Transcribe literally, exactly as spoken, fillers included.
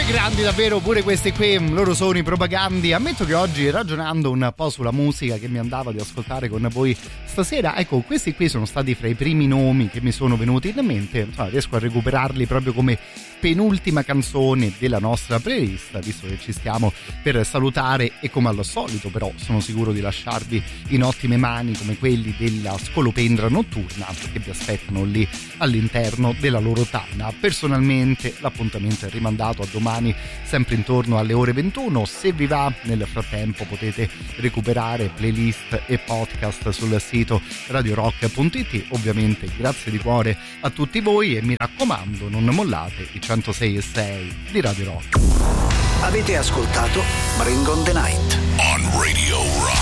Grandi davvero pure questi qui, loro sono i Propagandi. Ammetto che oggi, ragionando un po' sulla musica che mi andava di ascoltare con voi stasera, ecco, questi qui sono stati fra i primi nomi che mi sono venuti in mente. Insomma, riesco a recuperarli proprio come penultima canzone della nostra playlist, visto che ci stiamo per salutare, e come al solito però sono sicuro di lasciarvi in ottime mani come quelli della Scolopendra Notturna, che vi aspettano lì all'interno della loro tana. Personalmente l'appuntamento è rimandato a domani, sempre intorno alle ore ventuno. Se vi va, nel frattempo potete recuperare playlist e podcast sul sito radio rock punto it. Ovviamente grazie di cuore a tutti voi e mi raccomando, non mollate i centosei e sei di Radio Rock. Avete ascoltato Bring on the Night on Radio Rock.